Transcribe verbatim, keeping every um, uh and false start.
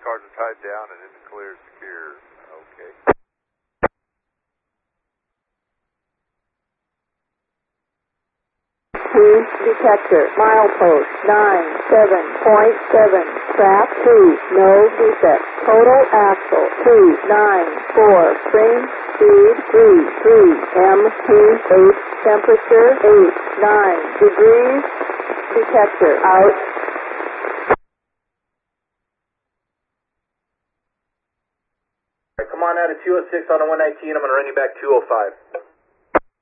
cars are tied down and in the clear, secure. Okay. Two detector, milepost nine seven point seven, track two, no defect, total axle two nine four, train speed three three, M P eight, temperature eight nine degrees, detector out. Come on out of two oh six on a one nineteen, I'm going to run you back two oh five.